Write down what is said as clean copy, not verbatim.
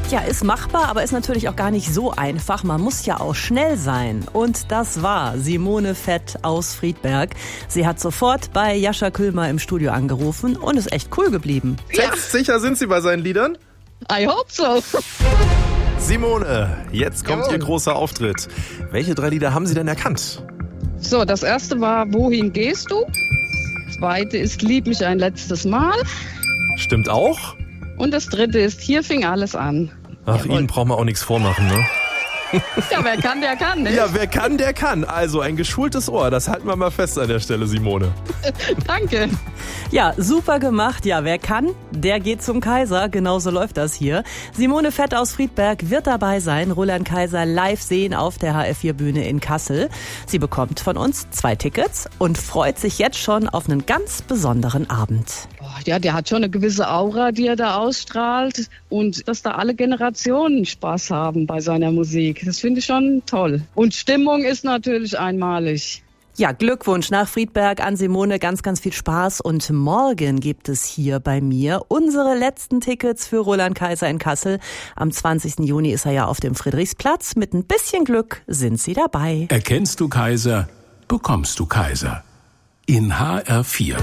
Ja, ist machbar, aber ist natürlich auch gar nicht so einfach. Man muss ja auch schnell sein. Und das war Simone Fett aus Friedberg. Sie hat sofort bei Jascha Kühlmer im Studio angerufen und ist echt cool geblieben. Ja. Sicher sind Sie bei seinen Liedern? I hope so. Simone, jetzt kommt Ihr großer Auftritt. Welche 3 Lieder haben Sie denn erkannt? So, das erste war Wohin gehst du? Das zweite ist Lieb mich ein letztes Mal. Stimmt auch? Und das dritte ist Hier fing alles an. Ach, Ihnen braucht man auch nichts vormachen, ne? Ja, wer kann, der kann, ne? Ja, wer kann, der kann. Also ein geschultes Ohr, das halten wir mal fest an der Stelle, Simone. Danke. Ja, super gemacht. Ja, wer kann, der geht zum Kaiser. Genauso läuft das hier. Simone Fett aus Friedberg wird dabei sein. Roland Kaiser live sehen auf der HR4-Bühne in Kassel. Sie bekommt von uns 2 Tickets und freut sich jetzt schon auf einen ganz besonderen Abend. Ja, der hat schon eine gewisse Aura, die er da ausstrahlt. Und dass da alle Generationen Spaß haben bei seiner Musik. Das finde ich schon toll. Und Stimmung ist natürlich einmalig. Ja, Glückwunsch nach Friedberg an Simone, ganz, ganz viel Spaß. Und morgen gibt es hier bei mir unsere letzten Tickets für Roland Kaiser in Kassel. Am 20. Juni ist er ja auf dem Friedrichsplatz. Mit ein bisschen Glück sind Sie dabei. Erkennst du Kaiser, bekommst du Kaiser. In HR4.